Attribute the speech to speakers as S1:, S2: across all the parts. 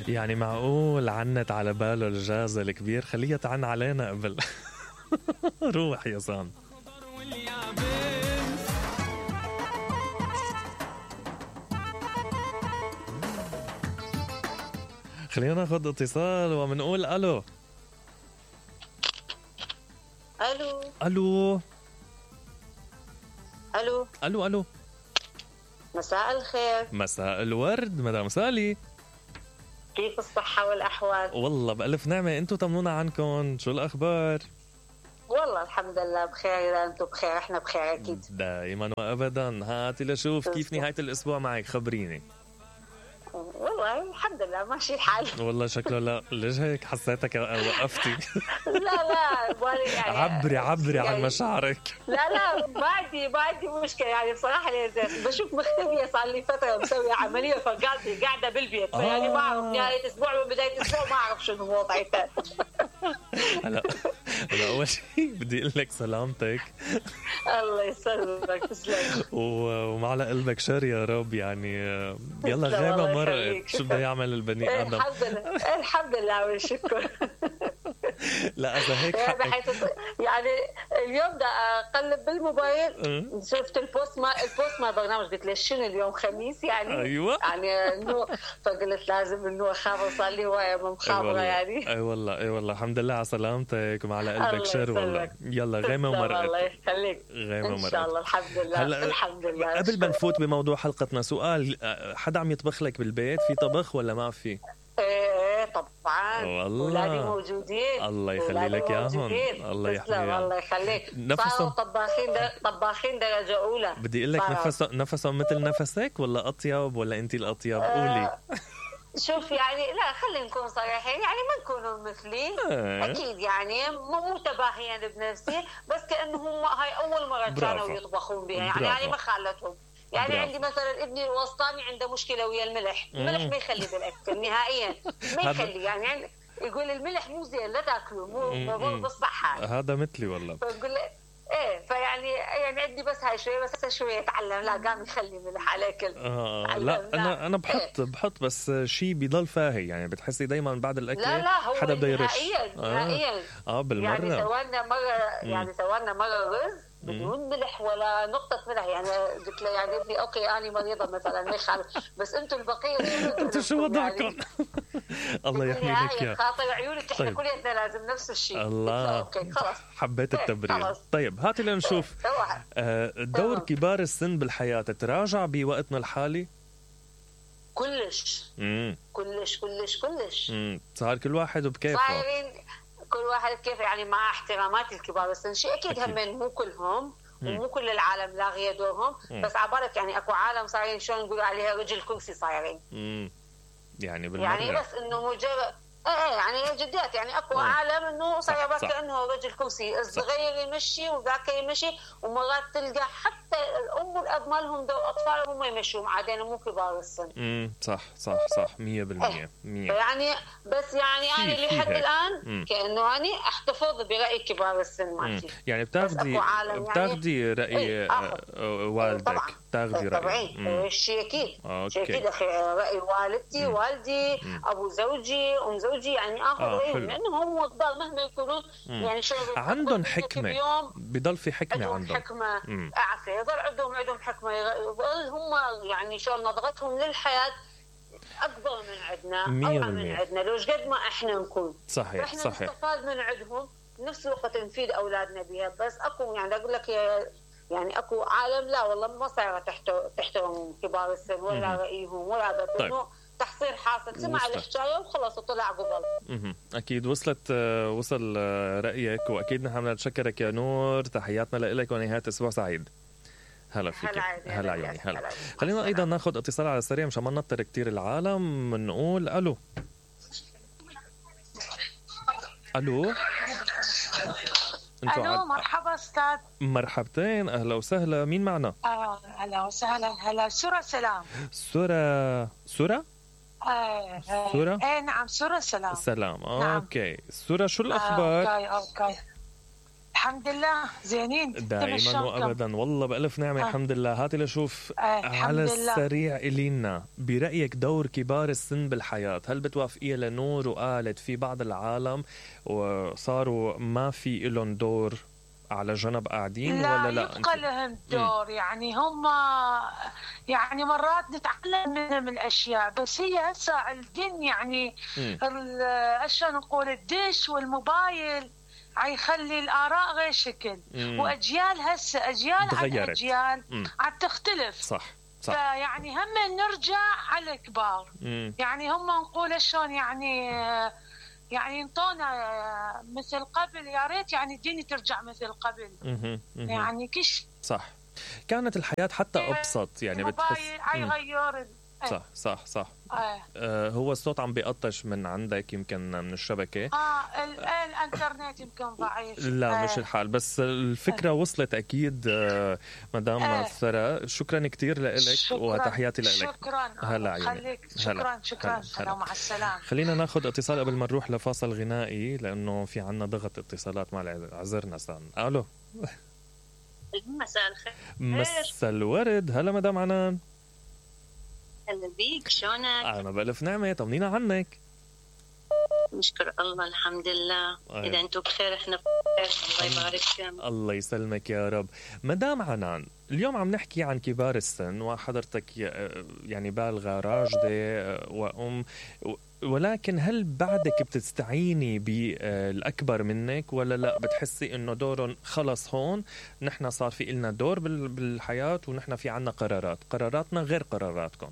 S1: يعني معقول عنت على باله الجاز الكبير؟ خليها تعن علينا قبل. روح يا صان. خلينا ناخد اتصال ومنقول الو.
S2: الو
S1: الو
S2: الو
S1: الو الو.
S2: مساء الخير.
S1: مساء الورد مدام سالي.
S2: كيف الصحة والأحوال؟
S1: والله بألف نعمة. انتو طمنونا عنكم، شو الأخبار؟
S2: والله الحمد لله بخير. إذا أنتم بخير احنا بخير أكيد
S1: دائما وأبدا. هاتي لشوف كيف نهاية الأسبوع معك، خبريني.
S2: والله الحمد لله ماشي الحال.
S1: والله شكله لا. ليش هيك حسيتك وقفتي؟
S2: لا يعني
S1: عبري عن مشاعرك.
S2: لا بعدي مشكلة يعني بصراحة. بشوف مختفية صار لي فترة مسوية عملية قاعدة بالبيت، يعني ما أعرف نهاية أسبوع وبداية أسبوع ما أعرف شنو وضعيتها.
S1: هلا أول شيء بدي أقول لك سلامتك.
S2: الله يسلمك. تسلم.
S1: ومعلى قلبك شر يا رب. يعني يلا غيبة مرقت، شو بده يعمل البني آدم؟
S2: الحمد لله والشكر.
S1: لا إذا هيك
S2: يعني اليوم بدي أقلب بالموبايل شفت البوست ما برنامج، قلت ليش شنو اليوم خميس يعني.
S1: أيوة.
S2: يعني إنه فقلت لازم إنه أخابر، صار لي هواية مخابرة يعني.
S1: أي والله الحمد لله على سلامتك ومعلى قلبك شر والله. يلا غيمة ومرقت.
S2: الله يخليك.
S1: غيمة ومرقت
S2: إن شاء الله. الحمد لله. الحمد لله.
S1: قبل ما نفوت بموضوع حلقتنا، سؤال: حدا عم يطبخ لك بالبيت؟ في طبخ ولا ما في؟
S2: ايه طبعا.
S1: والله
S2: ولادي موجودين.
S1: الله يخلي لك اياهم. الله يحميهم.
S2: الله يخليك.
S1: نفسهم
S2: طباخين درجة أولى.
S1: بدي أقول لك نفسهم مثل نفسك ولا أطيب ولا أنتي الأطيب؟ قولي.
S2: شوف يعني لا خلينا نكون صريحين، يعني ما نكونوا مثلي. أكيد يعني مو تباهيا بنفسي، بس كأنه هم هاي أول مرة كانوا يطبخون بها يعني ما خالتهم. يعني برافو. عندي مثلا ابني الوسطاني عنده مشكلة ويا الملح ما يخلي بالأكل نهائيا، ما يخلي يعني يقول الملح مو زين لا تاكله، مو بالصحة.
S1: هذا مثلي والله.
S2: فيقول ايه فيعني عندي بس هاي شوية بس شوية يتعلم. لا قام يخلي ملح على اكل.
S1: لا انا بحط بس شيء بيضل فاهي. يعني بتحسي دايما بعد الاكل
S2: لا هو
S1: حدا بده يرش.
S2: نهائيا
S1: بالمرة.
S2: يعني سوالنا مرة رز بدون ملح ولا نقطة ملح. يعني قلت له يعني ابني اوكي انا مريضة مثلا ما يخالف، بس انتم البقية انتم شو
S1: وضعكم؟ يعني الله يحمي لك يا
S2: خاطر عيونك. احنا كلنا لازم نفس الشيء.
S1: الله.
S2: اوكي خلاص
S1: حبيت التبرير. طيب هاتي لنشوف دور كبار السن بالحياة تراجع بوقتنا الحالي؟
S2: كلش.
S1: صار كل واحد وبكيفه.
S2: كل واحد كيف يعني، مع احتراماتي الكبار السن شيء اكيد همين مو كلهم ومو كل العالم لاغيه دورهم. بس عبالك يعني اكو عالم صايرين شلون نقول عليها رجل كرسي صايرين.
S1: يعني بالمرة.
S2: يعني بس انه مجرد يعني جديات. يعني اكو عالم انه صاير بس كانه رجل كرسي، الصغير يمشي وذاك يمشي، ومرات تلقى حتى الام والاب ما لهم دور، اطفالهم هم يمشون عادين مو كبار السن.
S1: صح 100%.
S2: يعني بس يعني انا لحد الان كانه اني احتفظ براي كبار السن مالتي.
S1: يعني بتاخذي راي والدك؟ بتاخذي راي
S2: شيء اكيد راي والدتي والدي ابو زوجي ام زوجي، يعني اخذ رايهم لانه هم الضال مهما يكونون يعني
S1: عندهم حكمه. بضل في حكمه عندهم.
S2: حكمه اعفى يضل عندهم حكمه. يضل هم يعني شلون نظرتهم للحياه اكبر من عندنا، اوعى من عندنا. لو قد ما احنا نكون
S1: صحيح
S2: احنا نستفاد من عندهم بنفس الوقت نفيد اولادنا بها. بس اكو يعني اقول لك يعني اكو عالم لا والله ما صايره تحترم كبار السن ولا رايهم ولا هذا. طيب. تحصيل حاصل سمع الحكايه وخلص وطلع قبل.
S1: اكيد وصل رايك، واكيد نحن بدنا نشكرك يا نور. تحياتنا لك ونهايه اسبوع سعيد. هلا فيك. هلا عيوني. هلا. خلينا ايضا ناخذ اتصال على السريع مشان ما ننطر كثير العالم. نقول الو.
S3: الو مرحبا استاذ.
S1: مرحبتين، اهلا وسهلا. مين معنا؟
S3: اهلا وسهلا. هلا سورة سلام.
S1: سورة
S3: نعم سورة سلام.
S1: نعم. اوكي سورة شو الاخبار؟
S3: اوكي الحمد لله زينين
S1: دائما وابدا، والله بألف نعمه. الحمد لله. هاتي لشوف على السريع إلينا، برأيك دور كبار السن بالحياة، هل بتوافقيه لنور وقالت في بعض العالم وصاروا ما في لهم دور على جنب قاعدين ولا لا؟
S3: يبقى لهم دور. يعني هم يعني مرات نتعلم منهم الاشياء، بس هي هسه الدين يعني اشلون نقول الدش والموبايل يخلي الآراء غير شكل. وأجيال هسه أجيال عن أجيال عم تختلف.
S1: صح.
S3: فيعني هم نرجع على الكبار. يعني هم نقول شلون يعني انطونا مثل قبل، يا ريت يعني الدين ترجع مثل قبل. يعني كش
S1: صح، كانت الحياة حتى أبسط. يعني بتحس
S3: يغير.
S1: صح. هو الصوت عم بيقطش من عندك، يمكن من الشبكة.
S3: الانترنت يمكن ضعيف.
S1: لا مش الحال، بس الفكرة وصلت أكيد. مدام ثرى، شكرا كتير لك وتحياتي لك.
S3: شكرا.
S1: هلا عيوني.
S3: شكرا. مع السلامة.
S1: خلينا ناخد اتصال قبل ما نروح لفاصل غنائي، لأنه في عنا ضغط اتصالات مع عذرنا سان. ألو.
S2: مساء الخير.
S1: مساء الورد. هلا مدام عنان.
S2: هلا بيك، شلونك؟
S1: أنا بألف نعمة، طمنينا عنك.
S2: نشكر الله الحمد لله. إذا أنتم بخير إحنا بخير، الله يبارك فيكم.
S1: الله يسلمك يا رب. مدام عنان، اليوم عم نحكي عن كبار السن، وحضرتك يعني بالغة راجدة وأم، ولكن هل بعدك بتستعيني بالأكبر منك ولا لا؟ بتحسي إنه دورهم خلص هون، نحن صار في إلنا دور بالحياة، ونحن في عنا قراراتنا غير قراراتكم؟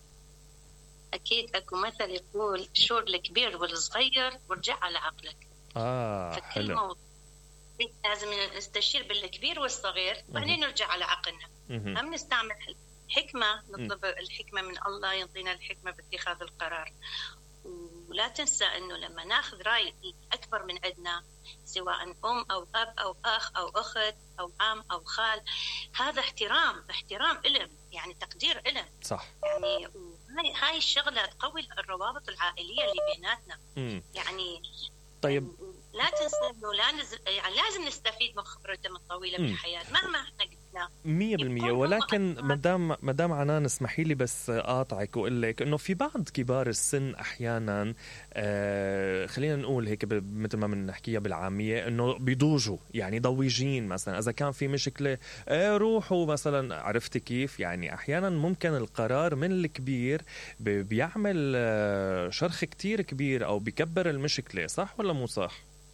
S2: أكيد أكو مثل يقول شور الكبير والصغير وارجع على عقلك. فكل موضوع لازم نستشير بالكبير والصغير، وبعدين نرجع على عقلنا. هم نستعمل حكمة، نطلب الحكمة من الله، يعطينا الحكمة باتخاذ القرار. ولا تنسى أنه لما ناخذ رأي أكبر من عندنا، سواء أم أو أب أو أخ أو أخت أو عم أو خال، هذا احترام إلهم، يعني تقدير إلهم.
S1: صح.
S2: يعني هاي الشغلة تقوي الروابط العائلية اللي بيناتنا. يعني
S1: طيب
S2: لا تنسى انه يعني لازم نستفيد من خبرتهم الطويله بالحياه مهما احنا قلنا
S1: 100%. ولكن مدام عنان، اسمحي لي بس اقاطعك واقول لك انه في بعض كبار السن احيانا خلينا نقول هيك مثل ما بنحكيها بالعاميه، انه بيضوجوا، يعني ضويجين. مثلا اذا كان في مشكله روحوا مثلا، عرفتي كيف؟ يعني احيانا ممكن القرار من الكبير بيعمل شرخ كتير كبير او بيكبر المشكله. صح ولا مو صح؟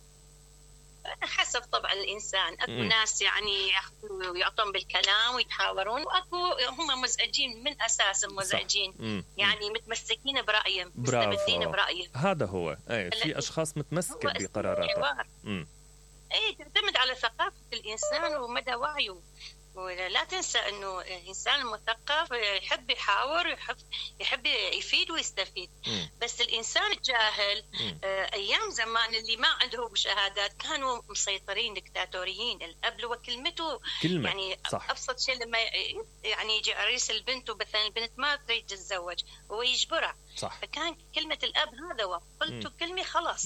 S2: حسب طبع الإنسان. أكو ناس يعني يأخذوا ويعطون بالكلام ويتحاورون، وأكو هم مزعجين من أساسهم، مزعجين يعني متمسكين برأيهم، مستبدين برأيهم.
S1: هذا هو في أشخاص متمسكة بقراراتها.
S2: تعتمد على ثقافة الإنسان ومدى وعيه. ولا تنسى انه الانسان المثقف يحب يحاور، يحب يفيد ويستفيد. بس الانسان الجاهل ايام زمان اللي ما عندهم شهادات كانوا مسيطرين دكتاتوريين. الاب له كلمته. يعني
S1: صح.
S2: ابسط شيء لما يعني يجي عريس البنت ومثلا البنت ما تريد تتزوج هو يجبرها.
S1: صح.
S2: فكان كلمة الاب هذا قلت كلمة خلاص.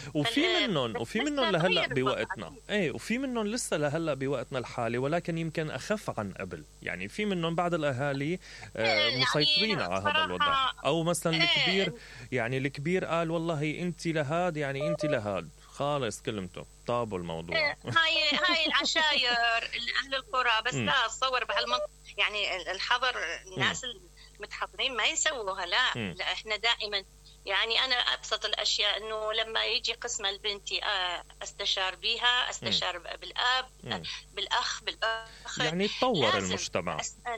S1: وفي منهم لهلا بوقتنا وفي منهم لسه لهلا بوقتنا الحالي، ولكن يمكن أخف عن قبل. يعني في منهم بعض الأهالي مسيطرين على هذا الوضع. أو مثلا الكبير، يعني الكبير قال والله أنت لهاد، يعني أنت لهاد، خالص كلمته، طابوا الموضوع.
S2: هاي العشاير أهل القرى بس لا تصور بهالمنطقة. يعني الحضر الناس المتحضرين ما يسووها. لا احنا دائما يعني أنا أبسط الأشياء إنه لما يجي قسمة لبنتي استشار بيها، استشار بالأب، بالأخ، بالأخ،
S1: يعني تطور المجتمع.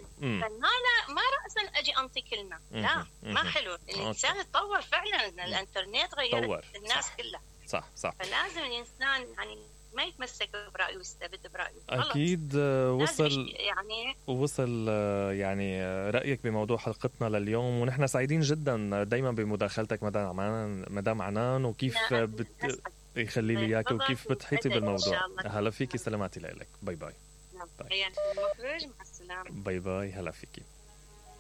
S2: ما رأسا أجي أنطي كلمة. لا ما حلو. الإنسان تطور فعلا. الإنترنت غير الناس كلها.
S1: صح.
S2: فلازم الإنسان يعني ما يتمسك برأيه ويستبد برأيه.
S1: أكيد وصل يعني رأيك بموضوع حلقتنا لليوم، ونحن سعيدين جدا دايما بمداخلتك مدام عنان، وكيف يخلي لي إياك وكيف بتحيطي بالموضوع. هلا فيكي، سلاماتي لك. باي باي.
S2: مع السلامة.
S1: باي باي. هلا فيكي.